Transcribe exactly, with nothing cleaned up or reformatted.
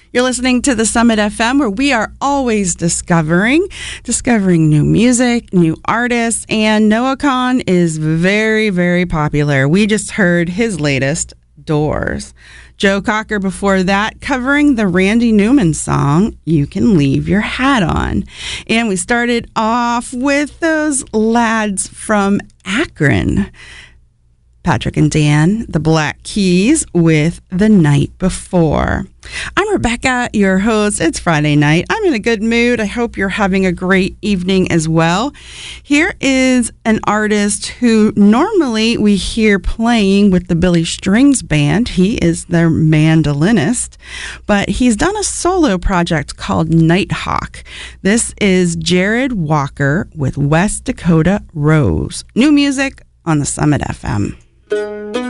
You're listening to the Summit F M, where we are always discovering, discovering new music, new artists, and Noah Kahan is very, very popular. We just heard his latest, Doors. Joe Cocker before that, covering the Randy Newman song, You Can Leave Your Hat On. And we started off with those lads from Akron, Patrick and Dan, the Black Keys, with The Night Before. I'm Rebecca, your host. It's Friday night. I'm in a good mood. I hope you're having a great evening as well. Here is an artist who normally we hear playing with the Billy Strings Band. He is their mandolinist, but he's done a solo project called Nighthawk. This is Jared Walker with West Dakota Rose. New music on the Summit F M.